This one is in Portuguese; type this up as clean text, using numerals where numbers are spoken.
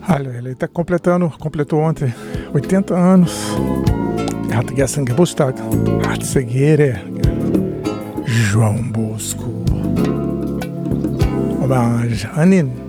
Olha, ele completou ontem 80 anos. Er hatte gestern Geburtstag. Segere João Bosco. Hommage an ihn.